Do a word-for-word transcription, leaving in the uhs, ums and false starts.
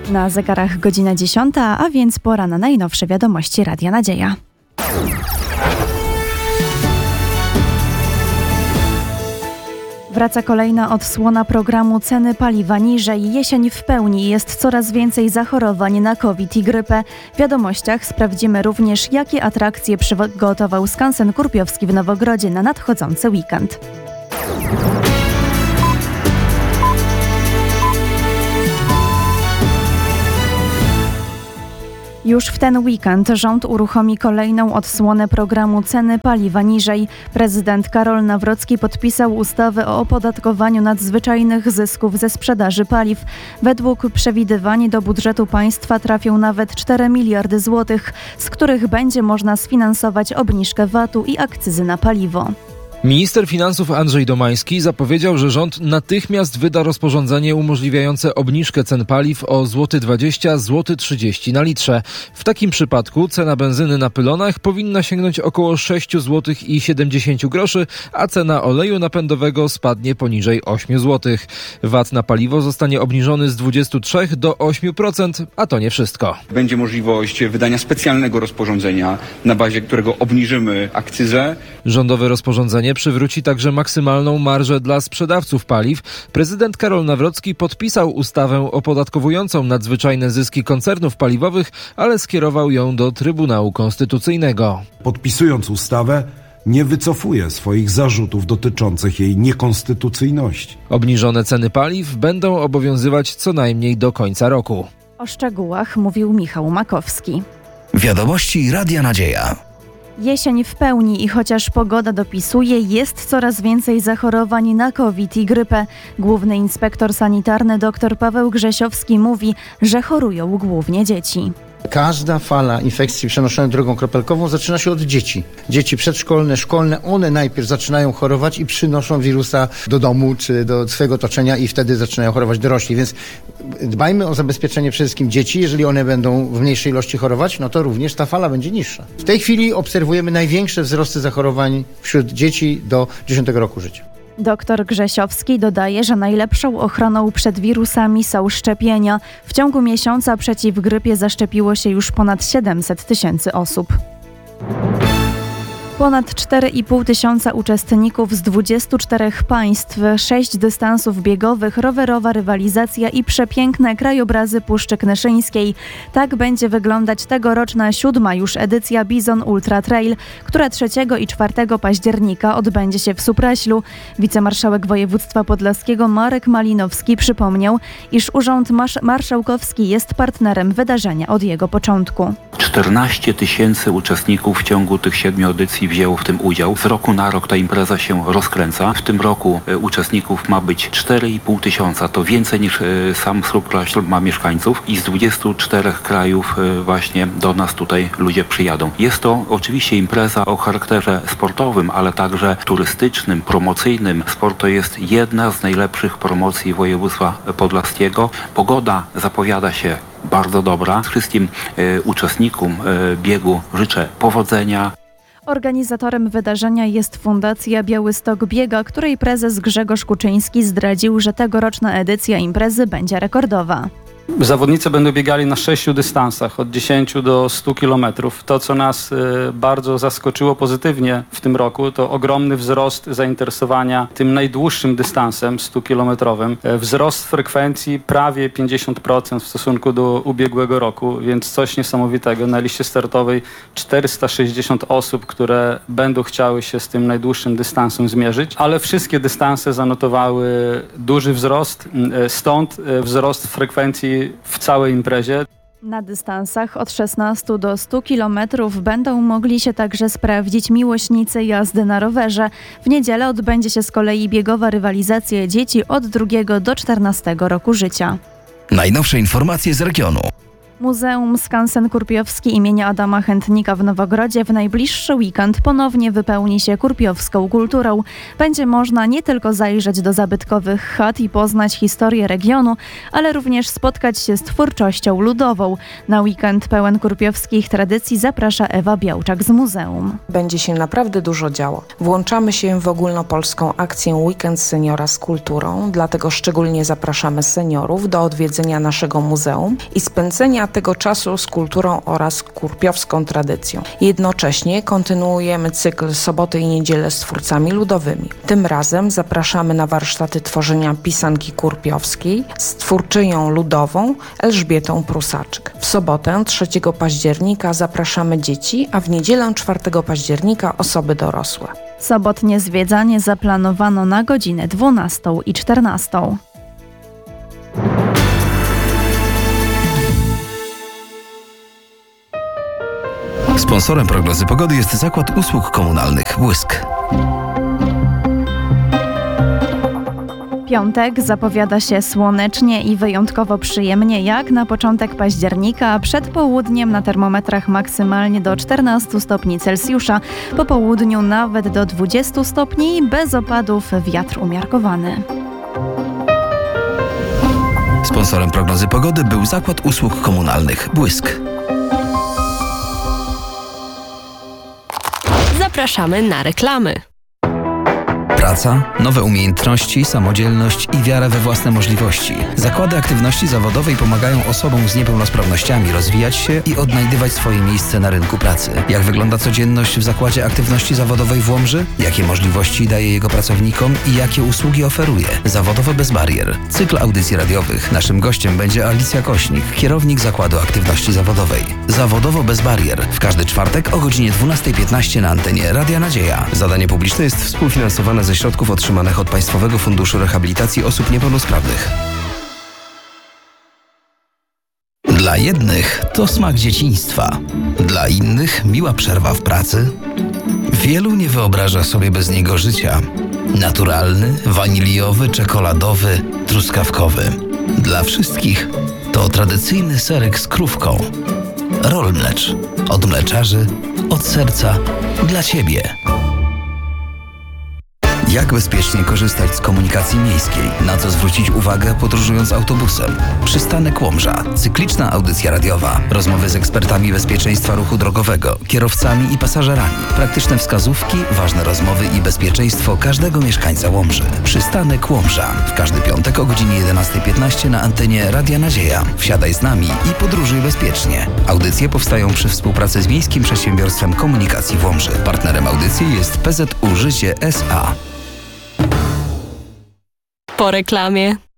Na zegarach godzina dziesiąta, a więc pora na najnowsze wiadomości Radia Nadzieja. Wraca kolejna odsłona programu Ceny paliwa niżej. Jesień w pełni, jest coraz więcej zachorowań na COVID i grypę. W wiadomościach sprawdzimy również, jakie atrakcje przygotował skansen Kurpiowski w Nowogrodzie na nadchodzący weekend. Już w ten weekend rząd uruchomi kolejną odsłonę programu Ceny paliwa niżej. Prezydent Karol Nawrocki podpisał ustawę o opodatkowaniu nadzwyczajnych zysków ze sprzedaży paliw. Według przewidywań do budżetu państwa trafią nawet cztery miliardy złotych, z których będzie można sfinansować obniżkę vatu i akcyzy na paliwo. Minister finansów Andrzej Domański zapowiedział, że rząd natychmiast wyda rozporządzenie umożliwiające obniżkę cen paliw o złoty dwadzieścia, złoty trzydzieści na litrze. W takim przypadku cena benzyny na pylonach powinna sięgnąć około sześć złotych i siedemdziesiąt groszy, a cena oleju napędowego spadnie poniżej osiem złotych. vat na paliwo zostanie obniżony z dwudziestu trzech do ośmiu procent, a to nie wszystko. Będzie możliwość wydania specjalnego rozporządzenia, na bazie którego obniżymy akcyzę. Rządowe rozporządzenie przywróci także maksymalną marżę dla sprzedawców paliw. Prezydent Karol Nawrocki podpisał ustawę opodatkowującą nadzwyczajne zyski koncernów paliwowych, ale skierował ją do Trybunału Konstytucyjnego. Podpisując ustawę, nie wycofuje swoich zarzutów dotyczących jej niekonstytucyjności. Obniżone ceny paliw będą obowiązywać co najmniej do końca roku. O szczegółach mówił Michał Makowski. Wiadomości Radia Nadzieja. Jesień w pełni i chociaż pogoda dopisuje, jest coraz więcej zachorowań na COVID i grypę. Główny inspektor sanitarny dr Paweł Grzesiowski mówi, że chorują głównie dzieci. Każda fala infekcji przenoszonej drogą kropelkową zaczyna się od dzieci. Dzieci przedszkolne, szkolne, one najpierw zaczynają chorować i przynoszą wirusa do domu czy do swojego otoczenia i wtedy zaczynają chorować dorośli. Więc dbajmy o zabezpieczenie przede wszystkim dzieci. Jeżeli one będą w mniejszej ilości chorować, no to również ta fala będzie niższa. W tej chwili obserwujemy największe wzrosty zachorowań wśród dzieci do dziesiątego roku życia. Doktor Grzesiowski dodaje, że najlepszą ochroną przed wirusami są szczepienia. W ciągu miesiąca przeciw grypie zaszczepiło się już ponad siedemset tysięcy osób. Ponad cztery i pół tysiąca uczestników z dwudziestu czterech państw, sześć dystansów biegowych, rowerowa rywalizacja i przepiękne krajobrazy Puszczy Knyszyńskiej. Tak będzie wyglądać tegoroczna siódma już edycja Bizon Ultra Trail, która trzeciego i czwartego października odbędzie się w Supraślu. Wicemarszałek województwa podlaskiego Marek Malinowski przypomniał, iż Urząd Marszałkowski jest partnerem wydarzenia od jego początku. czternaście tysięcy uczestników w ciągu tych siedmiu edycji wzięło w tym udział. Z roku na rok ta impreza się rozkręca. W tym roku e, uczestników ma być cztery i pół tysiąca. To więcej niż e, sam Supraśl ma mieszkańców i z dwudziestu czterech krajów e, właśnie do nas tutaj ludzie przyjadą. Jest to oczywiście impreza o charakterze sportowym, ale także turystycznym, promocyjnym. Sport to jest jedna z najlepszych promocji województwa podlaskiego. Pogoda zapowiada się bardzo dobra. Wszystkim e, uczestnikom e, biegu życzę powodzenia. Organizatorem wydarzenia jest Fundacja Białystok Biega, której prezes Grzegorz Kuczyński zdradził, że tegoroczna edycja imprezy będzie rekordowa. Zawodnicy będą biegali na sześciu dystansach, od dziesięciu do stu kilometrów. To, co nas y, bardzo zaskoczyło pozytywnie w tym roku, to ogromny wzrost zainteresowania tym najdłuższym dystansem stukilometrowym. Y, wzrost frekwencji prawie pięćdziesiąt procent w stosunku do ubiegłego roku, więc coś niesamowitego. Na liście startowej czterysta sześćdziesiąt osób, które będą chciały się z tym najdłuższym dystansem zmierzyć, ale wszystkie dystanse zanotowały duży wzrost, y, stąd y, wzrost frekwencji w całej imprezie. Na dystansach od szesnastu do stu kilometrów będą mogli się także sprawdzić miłośnicy jazdy na rowerze. W niedzielę odbędzie się z kolei biegowa rywalizacja dzieci od drugiego do czternastego roku życia. Najnowsze informacje z regionu. Muzeum Skansen Kurpiowski imienia Adama Chętnika w Nowogrodzie w najbliższy weekend ponownie wypełni się kurpiowską kulturą. Będzie można nie tylko zajrzeć do zabytkowych chat i poznać historię regionu, ale również spotkać się z twórczością ludową. Na weekend pełen kurpiowskich tradycji zaprasza Ewa Białczak z muzeum. Będzie się naprawdę dużo działo. Włączamy się w ogólnopolską akcję Weekend Seniora z kulturą, dlatego szczególnie zapraszamy seniorów do odwiedzenia naszego muzeum i spędzenia tego czasu z kulturą oraz kurpiowską tradycją. Jednocześnie kontynuujemy cykl Soboty i Niedziele z twórcami ludowymi. Tym razem zapraszamy na warsztaty tworzenia pisanki kurpiowskiej z twórczynią ludową Elżbietą Prusaczek. W sobotę trzeciego października zapraszamy dzieci, a w niedzielę czwartego października osoby dorosłe. Sobotnie zwiedzanie zaplanowano na godzinę dwunastą i czternastą. Sponsorem prognozy pogody jest Zakład Usług Komunalnych Błysk. Piątek zapowiada się słonecznie i wyjątkowo przyjemnie jak na początek października, a przed południem na termometrach maksymalnie do czternastu stopni Celsjusza, po południu nawet do dwudziestu stopni, bez opadów, wiatr umiarkowany. Sponsorem prognozy pogody był Zakład Usług Komunalnych Błysk. Zapraszamy na reklamy. Praca, nowe umiejętności, samodzielność i wiara we własne możliwości. Zakłady aktywności zawodowej pomagają osobom z niepełnosprawnościami rozwijać się i odnajdywać swoje miejsce na rynku pracy. Jak wygląda codzienność w Zakładzie Aktywności Zawodowej w Łomży? Jakie możliwości daje jego pracownikom i jakie usługi oferuje? Zawodowo bez barier. Cykl audycji radiowych. Naszym gościem będzie Alicja Kośnik, kierownik Zakładu Aktywności Zawodowej. Zawodowo bez barier. W każdy czwartek o godzinie dwunasta piętnaście na antenie Radia Nadzieja. Zadanie publiczne jest współfinansowane ze środków otrzymanych od Państwowego Funduszu Rehabilitacji Osób Niepełnosprawnych. Dla jednych to smak dzieciństwa, dla innych miła przerwa w pracy. Wielu nie wyobraża sobie bez niego życia. Naturalny, waniliowy, czekoladowy, truskawkowy. Dla wszystkich to tradycyjny serek z krówką. Roll Mlecz. Od mleczarzy, od serca, dla Ciebie. Jak bezpiecznie korzystać z komunikacji miejskiej? Na co zwrócić uwagę podróżując autobusem? Przystanek Łomża. Cykliczna audycja radiowa. Rozmowy z ekspertami bezpieczeństwa ruchu drogowego, kierowcami i pasażerami. Praktyczne wskazówki, ważne rozmowy i bezpieczeństwo każdego mieszkańca Łomży. Przystanek Łomża. W każdy piątek o godzinie jedenasta piętnaście na antenie Radia Nadzieja. Wsiadaj z nami i podróżuj bezpiecznie. Audycje powstają przy współpracy z Miejskim Przedsiębiorstwem Komunikacji w Łomży. Partnerem audycji jest P Z U Życie S A. Po reklamie.